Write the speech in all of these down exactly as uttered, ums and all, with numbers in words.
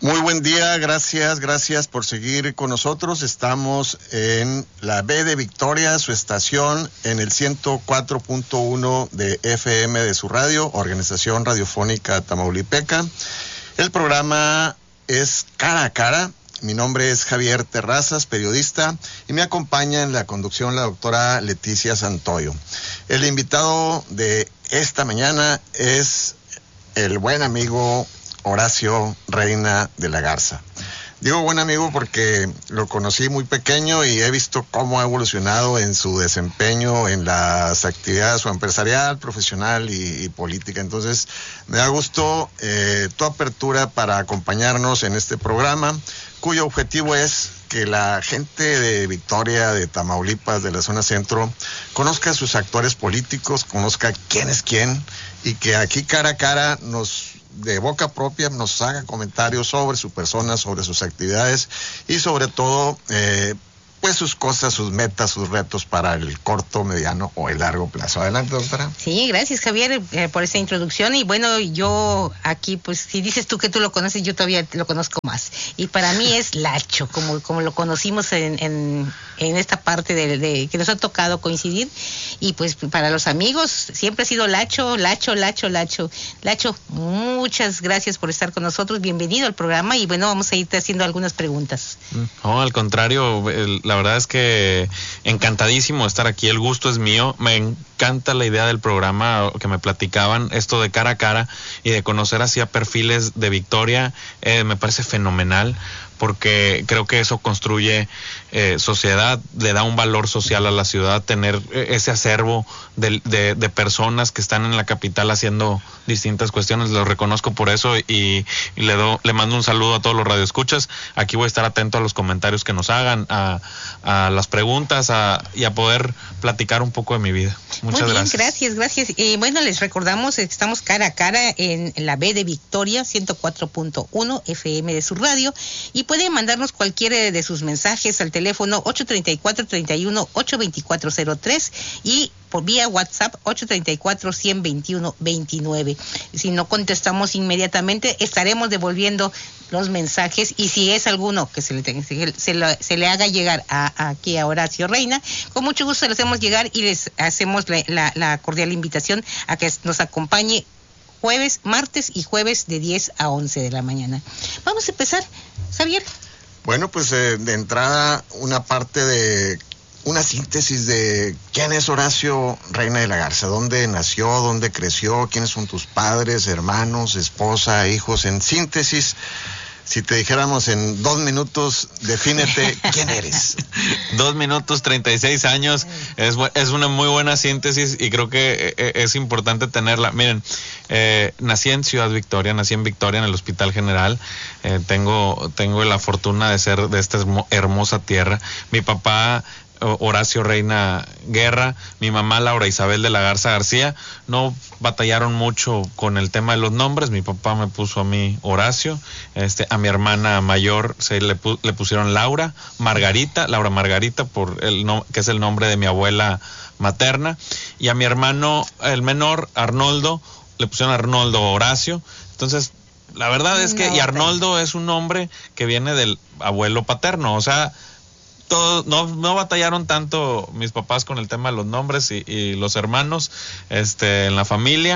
Muy buen día, gracias, gracias por seguir con nosotros. Estamos en la B de Victoria, su estación, en el ciento cuatro punto uno de F M de su radio, Organización Radiofónica Tamaulipeca. El programa es Cara a Cara. Mi nombre es Javier Terrazas, periodista, y me acompaña en la conducción la doctora Leticia Santoyo. El invitado de esta mañana es el buen amigo Horacio Reina de la Garza. Digo buen amigo porque lo conocí muy pequeño y he visto cómo ha evolucionado en su desempeño en las actividades empresarial, profesional y, y política. Entonces, me da gusto eh, tu apertura para acompañarnos en este programa, cuyo objetivo es que la gente de Victoria, de Tamaulipas, de la zona centro, conozca a sus actores políticos, conozca quién es quién, y que aquí cara a cara nos, de boca propia, nos haga comentarios sobre su persona, sobre sus actividades y sobre todo, eh, pues sus cosas, sus metas, sus retos para el corto, mediano o el largo plazo. Adelante, doctora. Sí, gracias, Javier, eh, por esa introducción. Y bueno, yo aquí, pues, si dices tú que tú lo conoces, yo todavía lo conozco más. Y para mí es Lacho, como, como lo conocimos en, en, en esta parte de, de que nos ha tocado coincidir. Y pues para los amigos, siempre ha sido Lacho, Lacho, Lacho, Lacho. Lacho, muchas gracias por estar con nosotros. Bienvenido al programa. Y bueno, vamos a irte haciendo algunas preguntas. No, al contrario, el, la verdad es que encantadísimo de estar aquí, el gusto es mío, me encanta la idea del programa que me platicaban, esto de cara a cara y de conocer así a perfiles de Victoria, eh, me parece fenomenal, porque creo que eso construye eh, sociedad, le da un valor social a la ciudad, tener ese acervo de, de, de personas que están en la capital haciendo distintas cuestiones. Lo reconozco por eso y, y le, do, le mando un saludo a todos los radioescuchas. Aquí voy a estar atento a los comentarios que nos hagan, a, a las preguntas a, y a poder platicar un poco de mi vida. Muchas Muy bien, gracias. gracias, gracias. Y bueno, les recordamos que estamos cara a cara en la B de Victoria, ciento cuatro punto uno F M de su radio, y pueden mandarnos cualquiera de sus mensajes al teléfono ocho treinta y cuatro, treinta y uno, ocho veinticuatro cero tres y por vía WhatsApp ocho treinta y cuatro, cien veintiuno veintinueve. Si no contestamos inmediatamente, estaremos devolviendo los mensajes, y si es alguno que se le, se, se le, se le haga llegar a, a aquí a Horacio Reina, con mucho gusto le hacemos llegar y les hacemos la, la, la cordial invitación a que nos acompañe jueves, martes y jueves de diez a once de la mañana. Vamos a empezar, Javier. Bueno, pues eh, de entrada una parte de una síntesis de quién es Horacio Reina de la Garza, dónde nació, dónde creció, quiénes son tus padres, hermanos, esposa, hijos. En síntesis, si te dijéramos en dos minutos, defínete quién eres. Dos minutos, treinta y seis años, es, es una muy buena síntesis y creo que es importante tenerla. Miren, eh, nací en Ciudad Victoria, nací en Victoria, en el Hospital General. Eh, tengo, tengo la fortuna de ser de esta hermosa tierra. Mi papá, Horacio Reina Guerra, mi mamá Laura Isabel de la Garza García, no batallaron mucho con el tema de los nombres. Mi papá me puso a mí Horacio, este, a mi hermana mayor se le, pu- le pusieron Laura Margarita, Laura Margarita, por el no, que es el nombre de mi abuela materna, y a mi hermano el menor Arnoldo le pusieron Arnoldo Horacio. Entonces la verdad es que, no, y Arnoldo es un nombre que viene del abuelo paterno, o sea, todo, no, no batallaron tanto mis papás con el tema de los nombres y, y los hermanos este, en la familia.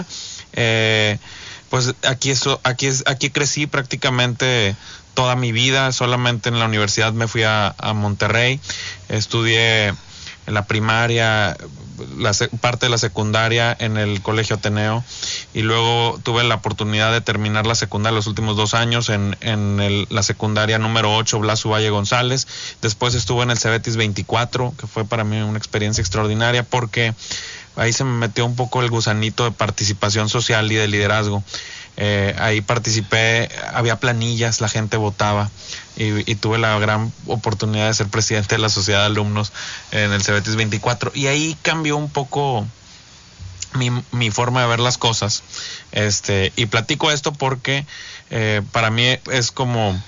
Eh, pues aquí, eso, aquí, aquí crecí prácticamente toda mi vida. Solamente en la universidad me fui a, a Monterrey, estudié en la primaria, la parte de la secundaria en el Colegio Ateneo, y luego tuve la oportunidad de terminar la secundaria los últimos dos años en, en el, la secundaria número ocho, Blas Valle González. Después estuve en el Cebetis veinticuatro, que fue para mí una experiencia extraordinaria porque ahí se me metió un poco el gusanito de participación social y de liderazgo. Eh, ahí participé, había planillas, la gente votaba y, y tuve la gran oportunidad de ser presidente de la sociedad de alumnos en el Cebetis veinticuatro, y ahí cambió un poco mi, mi forma de ver las cosas. Este, y platico esto porque eh, para mí es como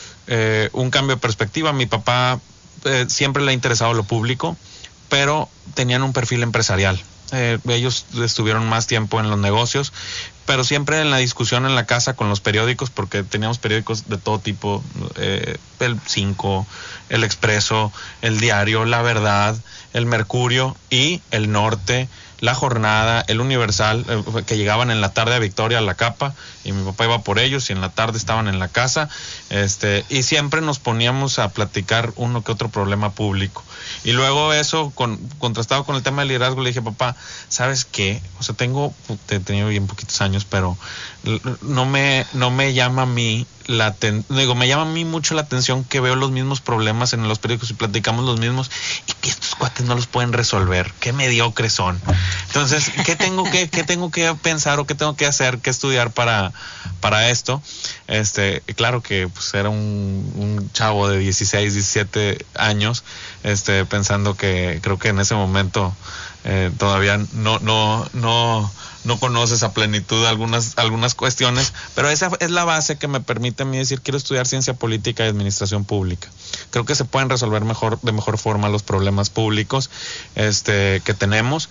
eh, un cambio de perspectiva. Mi papá eh, siempre le ha interesado lo público, pero tenían un perfil empresarial. Eh, ellos estuvieron más tiempo en los negocios, pero siempre en la discusión en la casa con los periódicos, porque teníamos periódicos de todo tipo, eh, el Cinco, el Expreso, el Diario, La Verdad, el Mercurio y el Norte, La Jornada, el Universal, eh, que llegaban en la tarde a Victoria a la capa, y mi papá iba por ellos y en la tarde estaban en la casa, este, y siempre nos poníamos a platicar uno que otro problema público. Y luego eso, con, contrastado con el tema del liderazgo, le dije, papá, ¿sabes qué? O sea, tengo, he tenido bien poquitos años, pero no me, no me llama a mí la ten, digo, me llama a mí mucho la atención que veo los mismos problemas en los periódicos y platicamos los mismos, y que estos cuates no los pueden resolver. Qué mediocres son. Entonces, ¿qué tengo que, qué tengo que pensar o qué tengo que hacer, qué estudiar para, para esto? Este, claro que pues era un, un chavo de dieciséis, diecisiete años, este, pensando que creo que en ese momento eh, todavía no, no, no, no conoces a plenitud algunas, algunas cuestiones, pero esa es la base que me permite a mí decir, quiero estudiar ciencia política y administración pública. Creo que se pueden resolver mejor, de mejor forma los problemas públicos este, que tenemos,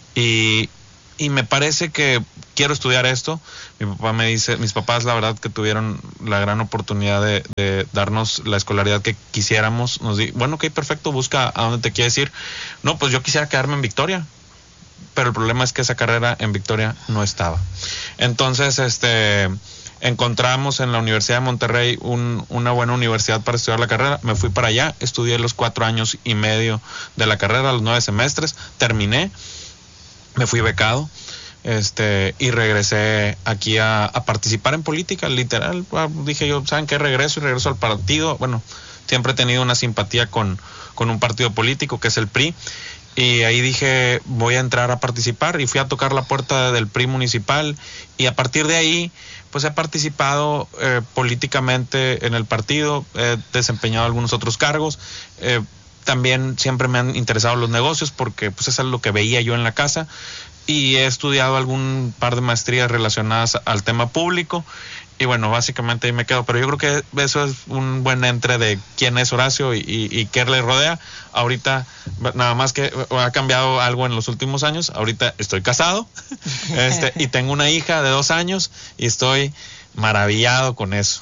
y, y me parece que quiero estudiar esto. Mi papá me dice, mis papás la verdad que tuvieron la gran oportunidad de, de darnos la escolaridad que quisiéramos. Nos di, bueno, ok, perfecto, busca a dónde te quieres ir. No, pues yo quisiera quedarme en Victoria, pero el problema es que esa carrera en Victoria no estaba. Entonces, este, encontramos en la Universidad de Monterrey un, una buena universidad para estudiar la carrera. Me fui para allá, estudié los cuatro años y medio de la carrera, los nueve semestres, terminé, me fui becado, este, y regresé aquí a, a participar en política, literal. Dije yo, ¿saben qué? Regreso y regreso al partido. Bueno, siempre he tenido una simpatía con, con un partido político que es el P R I. Y ahí dije, voy a entrar a participar, y fui a tocar la puerta del P R I municipal, y a partir de ahí pues he participado eh, políticamente en el partido, he desempeñado algunos otros cargos. eh, también siempre me han interesado los negocios, porque pues eso es lo que veía yo en la casa, y he estudiado algún par de maestrías relacionadas al tema público. Y bueno, básicamente ahí me quedo, pero yo creo que eso es un buen entre de quién es Horacio y, y, y qué le rodea. Ahorita, nada más que ha cambiado algo en los últimos años. Ahorita estoy casado este, y tengo una hija de dos años y estoy maravillado con eso.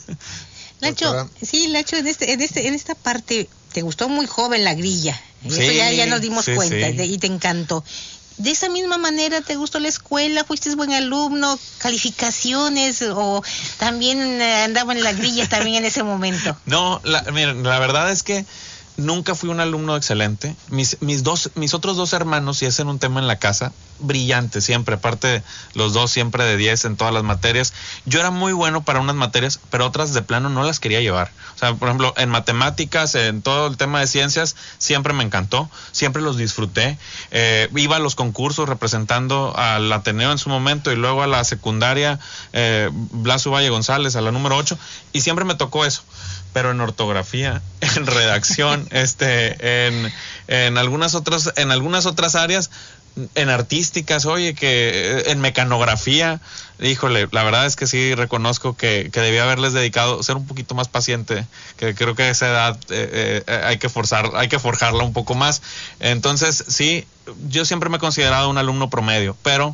Nacho, sí, Nacho, en, este, en, este, en esta parte te gustó muy joven la grilla. Sí, eso ya, ya nos dimos sí, cuenta sí. y te encantó. ¿De esa misma manera te gustó la escuela? ¿Fuiste buen alumno? ¿Calificaciones? ¿O también andaba en la grilla también en ese momento? No, la, miren, la verdad es que nunca fui un alumno excelente. Mis, mis, dos, mis otros dos hermanos, y ese era un tema en la casa, brillantes siempre, aparte los dos siempre de diez en todas las materias. Yo era muy bueno para unas materias, pero otras de plano no las quería llevar. O sea, por ejemplo, en matemáticas, en todo el tema de ciencias, siempre me encantó, siempre los disfruté. Eh, iba a los concursos representando al Ateneo en su momento, y luego a la secundaria eh, Blas Valle González, a la número ocho, y siempre me tocó eso. Pero en ortografía, en redacción, este, en, en algunas otras, en algunas otras áreas, en artísticas, oye, que en mecanografía, híjole, la verdad es que sí reconozco que, que debía haberles dedicado, ser un poquito más paciente, que creo que a esa edad eh, eh, hay que forzar, hay que forjarla un poco más. Entonces, sí, yo siempre me he considerado un alumno promedio, pero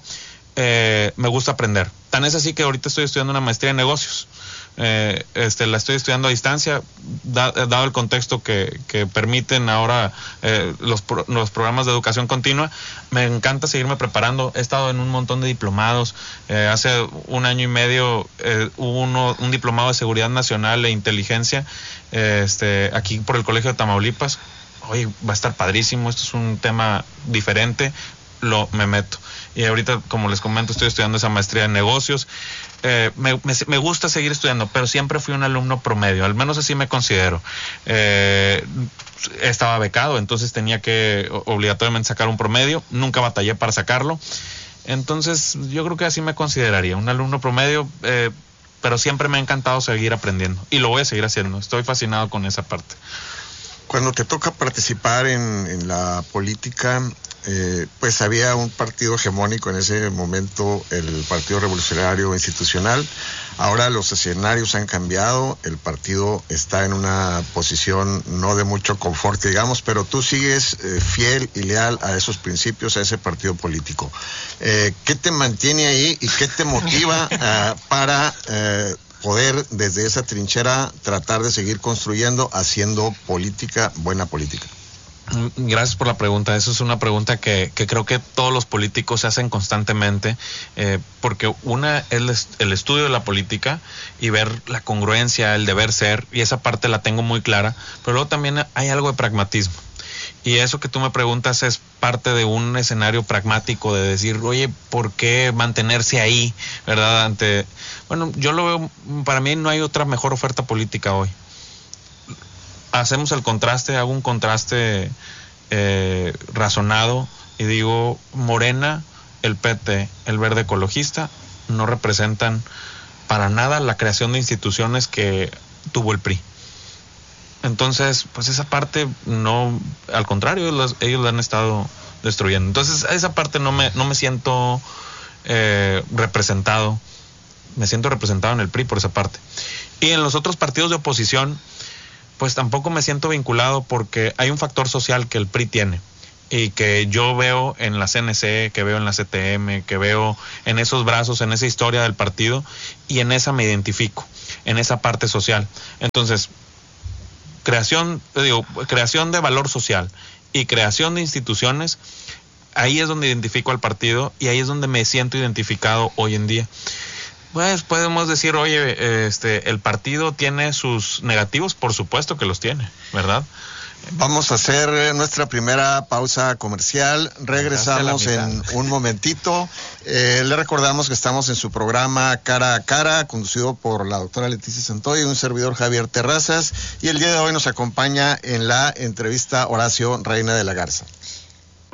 eh, me gusta aprender. Tan es así que ahorita estoy estudiando una maestría en negocios. Eh, este, la estoy estudiando a distancia, da, dado el contexto que, que permiten ahora eh, los, pro, los programas de educación continua. Me encanta seguirme preparando. He estado en un montón de diplomados. Eh, hace un año y medio eh, hubo uno, un diplomado de seguridad nacional e inteligencia eh, este, aquí por el Colegio de Tamaulipas. Oye, va a estar padrísimo. Esto es un tema diferente. Lo me meto. Y ahorita, como les comento, estoy estudiando esa maestría en negocios. Eh, me, me, me gusta seguir estudiando, pero siempre fui un alumno promedio, al menos así me considero. Eh, estaba becado, entonces tenía que obligatoriamente sacar un promedio, nunca batallé para sacarlo. Entonces yo creo que así me consideraría, un alumno promedio, eh, pero siempre me ha encantado seguir aprendiendo, y lo voy a seguir haciendo. Estoy fascinado con esa parte. Cuando te toca participar en, en la política, eh, pues había un partido hegemónico en ese momento, el Partido Revolucionario Institucional. Ahora los escenarios han cambiado, el partido está en una posición no de mucho confort, digamos, pero tú sigues eh, fiel y leal a esos principios, a ese partido político. Eh, ¿Qué te mantiene ahí y qué te motiva uh, para... Uh, poder desde esa trinchera tratar de seguir construyendo, haciendo política, buena política? Gracias por la pregunta. Eso es una pregunta que, que creo que todos los políticos se hacen constantemente, eh, porque una es el estudio de la política y ver la congruencia, el deber ser, y esa parte la tengo muy clara, pero luego también hay algo de pragmatismo. Y eso que tú me preguntas es parte de un escenario pragmático de decir, oye, ¿por qué mantenerse ahí, verdad? Ante, bueno, yo lo veo, para mí no hay otra mejor oferta política hoy. Hacemos el contraste, hago un contraste eh, razonado y digo, Morena, el P T, el Verde Ecologista, no representan para nada la creación de instituciones que tuvo el P R I. Entonces, pues esa parte no, al contrario, los, ellos la han estado destruyendo. Entonces, esa parte no me, no me siento eh, representado, me siento representado en el P R I por esa parte. Y en los otros partidos de oposición, pues tampoco me siento vinculado porque hay un factor social que el P R I tiene y que yo veo en la C N C, que veo en la C T M, que veo en esos brazos, en esa historia del partido, y en esa me identifico, en esa parte social. Entonces, creación, digo, creación de valor social y creación de instituciones, ahí es donde identifico al partido y ahí es donde me siento identificado hoy en día. Pues podemos decir, oye, este, el partido tiene sus negativos, por supuesto que los tiene, ¿verdad? Vamos a hacer nuestra primera pausa comercial. Regresamos en un momentito. Eh, le recordamos que estamos en su programa Cara a Cara, conducido por la doctora Leticia Santoy y un servidor Javier Terrazas. Y el día de hoy nos acompaña en la entrevista Horacio Reina de la Garza.